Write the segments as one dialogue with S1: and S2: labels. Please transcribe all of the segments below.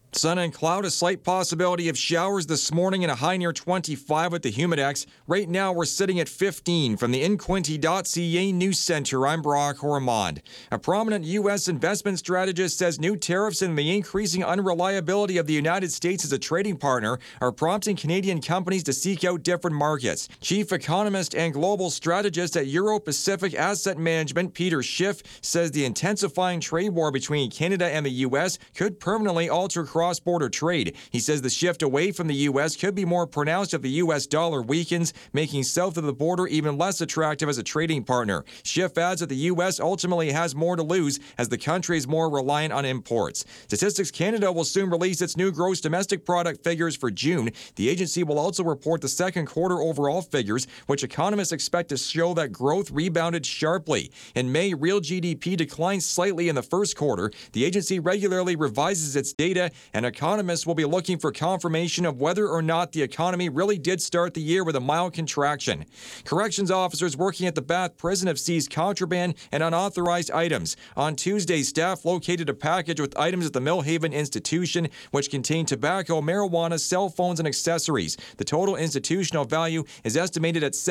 S1: Sun and cloud, a slight possibility of showers this morning and a high near 25 with the Humidex. Right now we're sitting at 15. From the InQuinty.ca News Center, I'm Brock Ormond. A prominent U.S. investment strategist says new tariffs and the increasing unreliability of the United States as a trading partner are prompting Canadian companies to seek out different markets. Chief economist and global strategist at Euro-Pacific Asset Management, Peter Schiff, says the intensifying trade war between Canada and the U.S. could permanently alter cross-border trade. He says the shift away from the U.S. could be more pronounced if the U.S. dollar weakens, making south of the border even less attractive as a trading partner. Schiff adds that the U.S. ultimately has more to lose as the country is more reliant on imports. Statistics Canada will soon release its new gross domestic product figures for June. The agency will also report the second quarter overall figures, which economists expect to show that growth rebounded sharply. In May, real GDP declined slightly in the first quarter. The agency regularly revises its data, and economists will be looking for confirmation of whether or not the economy really did start the year with a mild contraction. Corrections officers working at the Bath prison have seized contraband and unauthorized items. On Tuesday, staff located a package with items at the Millhaven Institution, which contained tobacco, marijuana, cell phones, and accessories. The total institutional value is estimated at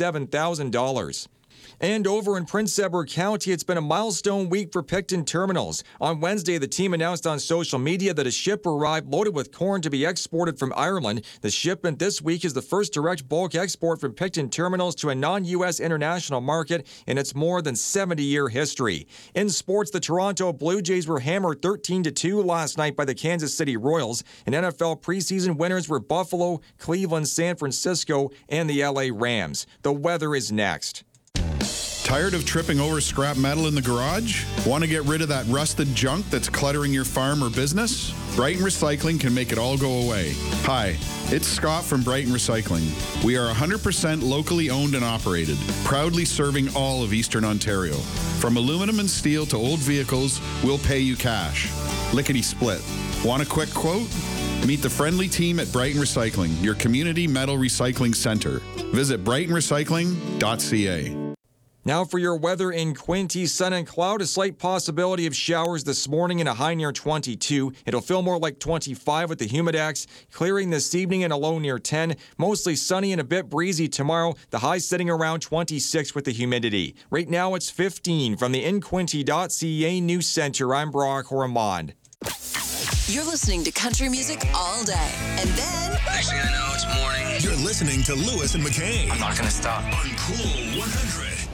S1: $77,000. And over in Prince Edward County, it's been a milestone week for Picton Terminals. On Wednesday, the team announced on social media that a ship arrived loaded with corn to be exported from Ireland. The shipment this week is the first direct bulk export from Picton Terminals to a non-U.S. international market in its more than 70-year history. In sports, the Toronto Blue Jays were hammered 13-2 last night by the Kansas City Royals. And NFL preseason winners were Buffalo, Cleveland, San Francisco, and the L.A. Rams. The weather is next.
S2: Tired of tripping over scrap metal in the garage? Want to get rid of that rusted junk that's cluttering your farm or business? Brighton Recycling can make it all go away. Hi, it's Scott from Brighton Recycling. We are 100% locally owned and operated, proudly serving all of Eastern Ontario. From aluminum and steel to old vehicles, we'll pay you cash. Lickety split. Want a quick quote? Meet the friendly team at Brighton Recycling, your community metal recycling center. Visit brightonrecycling.ca.
S1: Now for your weather in Quinte, sun and cloud, a slight possibility of showers this morning and a high near 22. It'll feel more like 25 with the Humidex, clearing this evening and a low near 10. Mostly sunny and a bit breezy tomorrow, the high sitting around 26 with the humidity. Right now it's 15. From the InQuinty.ca News Center, I'm Brock Ormond.
S3: You're listening to country music all day. And then...
S4: Next thing I know, it's morning.
S5: You're listening to Lewis and McKay.
S4: I'm not going to stop.
S5: On Cool 100.